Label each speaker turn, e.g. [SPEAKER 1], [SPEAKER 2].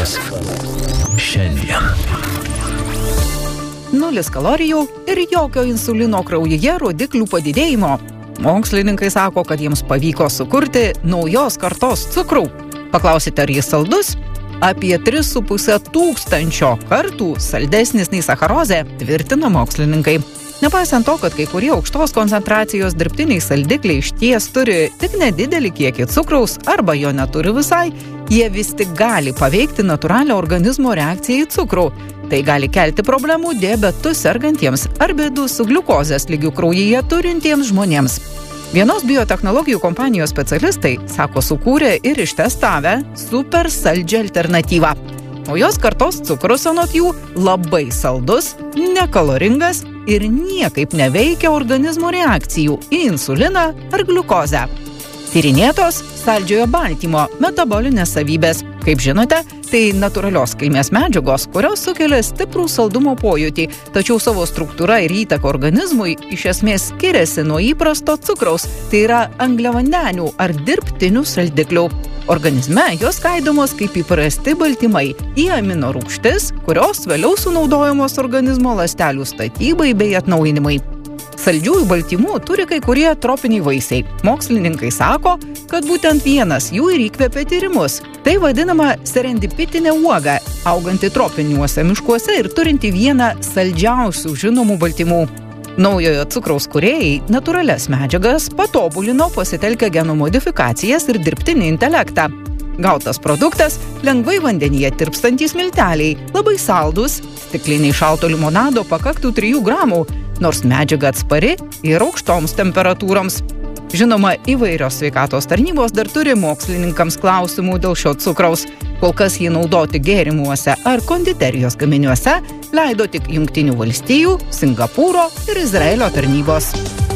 [SPEAKER 1] Faktas šiandien.
[SPEAKER 2] 0 kalorijų ir jokio insulino kraujyje rodiklių padidėjimo. Mokslininkai sako, kad jiems pavyko sukurti naujos kartos cukrų. Paklausite, ar jis saldus? Apie 3,5 tūkstančio kartų saldesnis nei sacharozė, tvirtina mokslininkai. Nepaisant to, kad kai kurie aukštos koncentracijos dirbtiniai saldikliai išties turi tik nedidelį kiekį cukraus arba jo neturi visai, jie vis tik gali paveikti natūralią organizmo reakciją į cukrų. Tai gali kelti problemų diabetu sergantiems ar bėdų su gliukozės lygių kraujyje turintiems žmonėms. Vienos biotechnologijų kompanijos specialistai, sako, sukūrė ir ištestavę super saldžią alternatyvą. Naujos kartos cukrus anot jų labai saldus, nekaloringas ir niekaip neveikia organizmo reakcijų į insuliną ar gliukozę. Tyrinėtos saldžiojo baltymo metabolinės savybės. Kaip žinote, tai natūralios kilmės medžiagos, kurios sukelia stiprų saldumo pojūtį, tačiau savo struktūra ir įtaka organizmui iš esmės skiriasi nuo įprasto cukraus, tai yra angliavandenių ar dirbtinių saldiklių. Organizme jos skaidomos kaip įprasti baltymai į aminorūgštis, kurios vėliau sunaudojamos organizmo ląstelių statybai bei atnaujinimai. Saldžiųjų baltymų turi kai kurie tropiniai vaisiai. Mokslininkai sako, kad būtent vienas jų ir įkvėpė tyrimus. Tai vadinama serendipitinė uoga, auganti tropiniuose miškuose ir turinti vieną saldžiausių žinomų baltymų. Naujojo cukraus kūrėjai natūralias medžiagas patobulino pasitelkę genų modifikacijas ir dirbtinį intelektą. Gautas produktas lengvai vandenyje tirpstantys milteliai, labai saldus, stikliniai šalto limonado pakaktų 3 gramų, nors medžiaga atspari ir aukštoms temperatūroms. Žinoma, įvairios sveikatos tarnybos dar turi mokslininkams klausimų dėl šio cukraus. Kol kas jį naudoti gėrimuose ar konditerijos gaminiuose leido tik Jungtinių Valstijų, Singapūro ir Izraelio tarnybos.